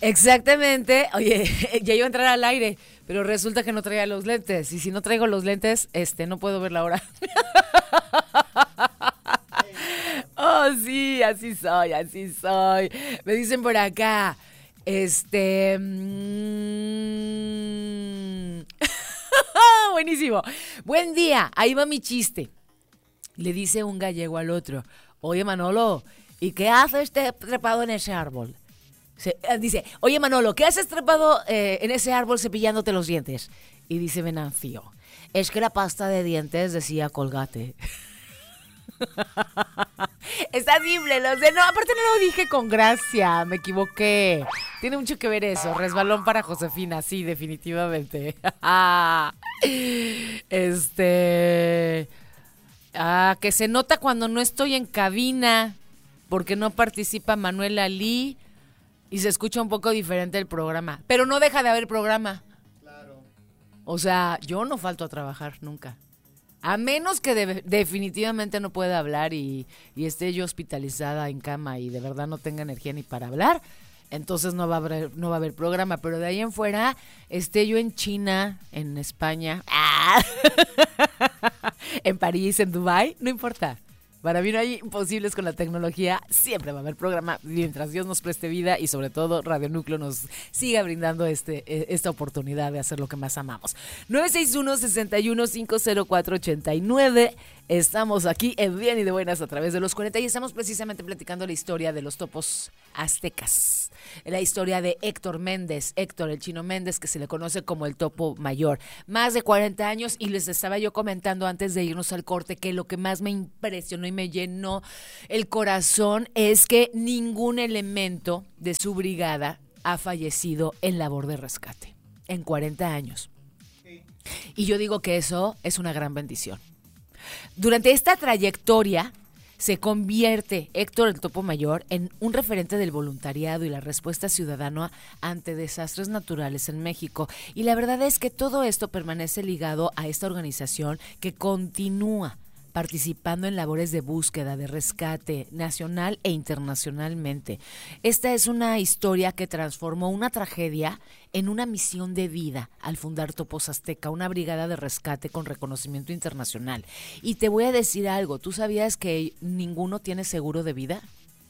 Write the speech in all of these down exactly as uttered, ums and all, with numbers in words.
Exactamente. Oye, ya iba a entrar al aire, pero resulta que no traía los lentes. Y si no traigo los lentes, este, no puedo ver la hora. Oh, sí, así soy, así soy. Me dicen por acá, este... Mmm... Buenísimo. Buen día, ahí va mi chiste. Le dice un gallego al otro, oye Manolo, ¿y qué hace este trepado en ese árbol? Se, dice, oye Manolo, ¿qué haces trepado eh, en ese árbol cepillándote los dientes? Y dice Venancio, es que la pasta de dientes decía Colgate. Está simple, lo sé. No, aparte no lo dije con gracia, me equivoqué. Tiene mucho que ver eso. Resbalón para Josefina, sí, definitivamente. Este... Ah, que se nota cuando no estoy en cabina, porque no participa Manuela Lee y se escucha un poco diferente el programa. Pero no deja de haber programa. Claro. O sea, yo no falto a trabajar nunca. A menos que de, definitivamente no pueda hablar y, y esté yo hospitalizada en cama y de verdad no tenga energía ni para hablar, entonces no va a haber, no va a haber programa. Pero de ahí en fuera, esté yo en China, en España, ¡ah! En París, en Dubái, no importa. Para mí no hay imposibles con la tecnología, siempre va a haber programa mientras Dios nos preste vida y sobre todo Radio Núcleo nos siga brindando este, esta oportunidad de hacer lo que más amamos. nueve seis uno, seis uno, cinco cero cuatro, ocho nueve. Estamos aquí en Bien y de Buenas a través de los cuarenta y estamos precisamente platicando la historia de los topos aztecas. La historia de Héctor Méndez, Héctor el Chino Méndez, que se le conoce como el Topo Mayor. Más de cuarenta años y les estaba yo comentando antes de irnos al corte que lo que más me impresionó y me llenó el corazón es que ningún elemento de su brigada ha fallecido en labor de rescate en cuarenta años. Y yo digo que eso es una gran bendición. Durante esta trayectoria se convierte Héctor el Topo Mayor en un referente del voluntariado y la respuesta ciudadana ante desastres naturales en México. Y la verdad es que todo esto permanece ligado a esta organización que continúa participando en labores de búsqueda, de rescate, nacional e internacionalmente. Esta es una historia que transformó una tragedia en una misión de vida al fundar Topos Azteca, una brigada de rescate con reconocimiento internacional. Y te voy a decir algo, ¿tú sabías que ninguno tiene seguro de vida?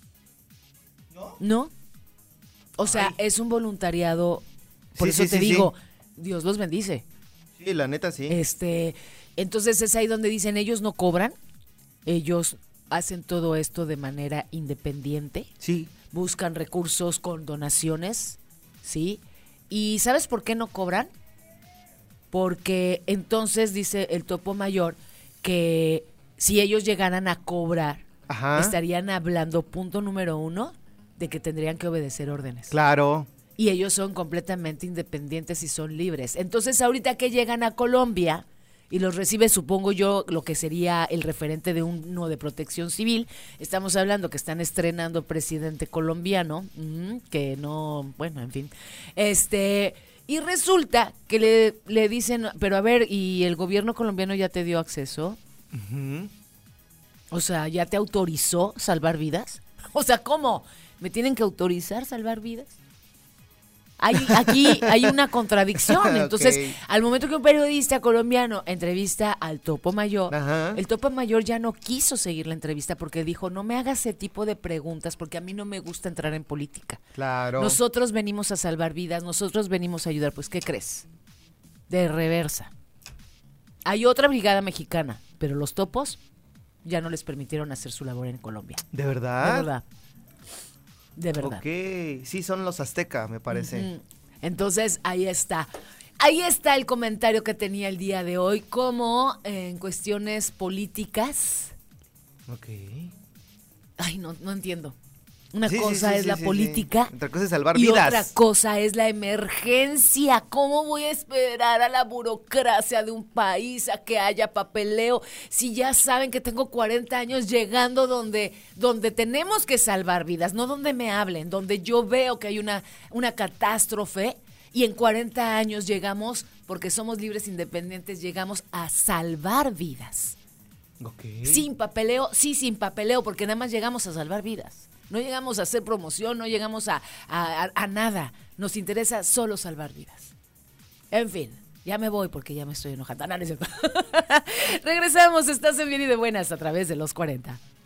¿No? ¿No? O sea, Ay. es un voluntariado, por Sí, eso sí, te sí, digo, sí. Dios los bendice. Sí, la neta sí. Este, entonces es ahí donde dicen, ellos no cobran, ellos hacen todo esto de manera independiente, Sí. buscan recursos con donaciones, ¿sí? ¿Y sabes por qué no cobran? Porque entonces dice el Topo Mayor que si ellos llegaran a cobrar, Ajá. estarían hablando, punto número uno, de que tendrían que obedecer órdenes. Claro. Y ellos son completamente independientes y son libres. Entonces, ahorita que llegan a Colombia y los recibe, supongo yo, lo que sería el referente de uno de Protección Civil, estamos hablando que están estrenando presidente colombiano, mmm, que no, bueno, en fin, este, y resulta que le, le dicen, pero a ver, ¿y el gobierno colombiano ya te dio acceso? Uh-huh. O sea, ¿ya te autorizó salvar vidas? O sea, ¿cómo? ¿Me tienen que autorizar salvar vidas? Hay, aquí hay una contradicción. Entonces, Okay. al momento que un periodista colombiano entrevista al Topo Mayor, Ajá. el Topo Mayor ya no quiso seguir la entrevista porque dijo, no me hagas ese tipo de preguntas porque a mí no me gusta entrar en política. Claro. Nosotros venimos a salvar vidas, nosotros venimos a ayudar. Pues, ¿qué crees? De reversa. Hay otra brigada mexicana, pero los topos ya no les permitieron hacer su labor en Colombia. ¿De verdad? De verdad. De verdad. Ok, sí, son los azteca, me parece. Uh-huh. Entonces, ahí está. Ahí está el comentario que tenía el día de hoy, como eh, en cuestiones políticas. Ok. Ay, no, no entiendo. Una Sí, sí, cosa sí, es sí, la sí, política sí. Otra cosa es salvar y vidas. otra cosa es la emergencia. ¿Cómo voy a esperar a la burocracia de un país a que haya papeleo si ya saben que tengo cuarenta años llegando donde, donde tenemos que salvar vidas, no donde me hablen, donde yo veo que hay una, una catástrofe y en cuarenta años llegamos, porque somos libres independientes, llegamos a salvar vidas? Ok. Sin papeleo, sí, sin papeleo, porque nada más llegamos a salvar vidas. No llegamos a hacer promoción, no llegamos a, a, a, a nada. Nos interesa solo salvar vidas. En fin, ya me voy porque ya me estoy enojando. No, no es cierto. Regresamos, estás en Bien y de Buenas a través de los cuarenta.